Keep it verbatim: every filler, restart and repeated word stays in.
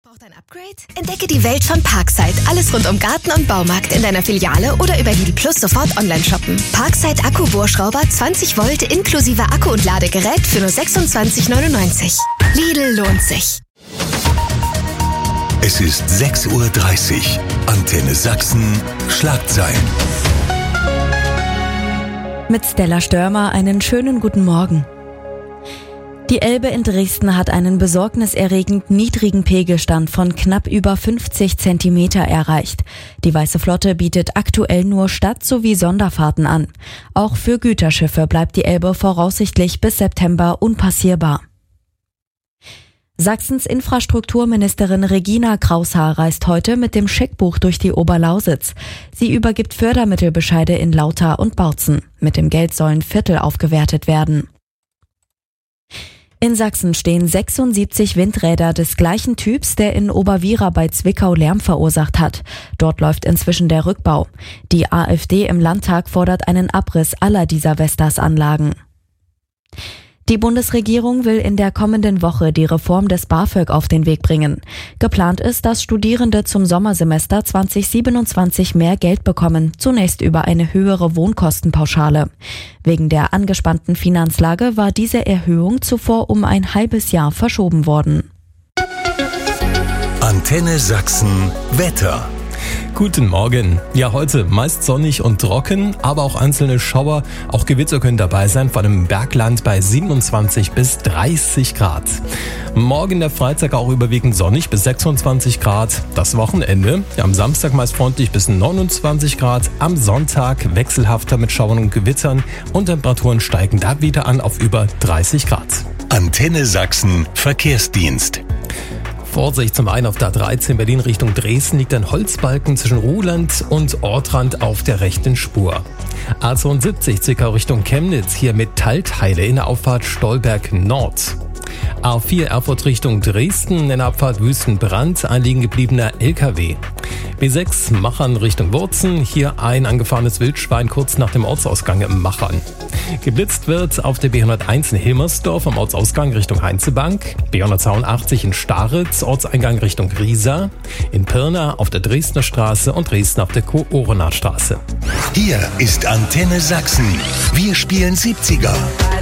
Braucht ein Upgrade? Entdecke die Welt von Parkside. Alles rund um Garten und Baumarkt in deiner Filiale oder über Lidl Plus sofort online shoppen. Parkside Akku-Bohrschrauber zwanzig Volt inklusive Akku und Ladegerät für nur sechsundzwanzig neunundneunzig. Lidl lohnt sich. Es ist sechs Uhr dreißig. Antenne Sachsen. Schlagzeilen. Mit Stella Störmer einen schönen guten Morgen. Die Elbe in Dresden hat einen besorgniserregend niedrigen Pegelstand von knapp über fünfzig Zentimeter erreicht. Die Weiße Flotte bietet aktuell nur Stadt- sowie Sonderfahrten an. Auch für Güterschiffe bleibt die Elbe voraussichtlich bis September unpassierbar. Sachsens Infrastrukturministerin Regina Kraushaar reist heute mit dem Scheckbuch durch die Oberlausitz. Sie übergibt Fördermittelbescheide in Lauter und Bautzen. Mit dem Geld sollen Viertel aufgewertet werden. In Sachsen stehen sechsundsiebzig Windräder des gleichen Typs, der in Oberwiera bei Zwickau Lärm verursacht hat. Dort läuft inzwischen der Rückbau. Die AfD im Landtag fordert einen Abriss aller dieser Vestas-Anlagen. Die Bundesregierung will in der kommenden Woche die Reform des BAföG auf den Weg bringen. Geplant ist, dass Studierende zum Sommersemester zwanzig siebenundzwanzig mehr Geld bekommen, zunächst über eine höhere Wohnkostenpauschale. Wegen der angespannten Finanzlage war diese Erhöhung zuvor um ein halbes Jahr verschoben worden. Antenne Sachsen. Wetter. Guten Morgen. Ja, heute meist sonnig und trocken, aber auch einzelne Schauer. Auch Gewitter können dabei sein, vor allem im Bergland bei siebenundzwanzig bis dreißig Grad. Morgen der Freitag auch überwiegend sonnig bis sechsundzwanzig Grad. Das Wochenende, ja, am Samstag meist freundlich bis neunundzwanzig Grad. Am Sonntag wechselhafter mit Schauern und Gewittern und Temperaturen steigen da wieder an auf über dreißig Grad. Antenne Sachsen. Verkehrsdienst. Vorsicht, zum einen auf der A dreizehn Berlin Richtung Dresden liegt ein Holzbalken zwischen Ruhland und Ortrand auf der rechten Spur. A zweiundsiebzig Zwickau Richtung Chemnitz, hier Metallteile in der Auffahrt Stolberg Nord. A vier Erfurt Richtung Dresden, in der Abfahrt Wüstenbrand, ein liegen gebliebener L K W. B sechs Machern Richtung Wurzen, hier ein angefahrenes Wildschwein kurz nach dem Ortsausgang im Machern. Geblitzt wird auf der B hunderteins in Hilmersdorf am Ortsausgang Richtung Heinzebank, B hundertzweiundachtzig in Staritz, Ortseingang Richtung Riesa, in Pirna auf der Dresdner Straße und Dresden auf der Kooronastraße. Hier ist Antenne Sachsen. Wir spielen siebziger.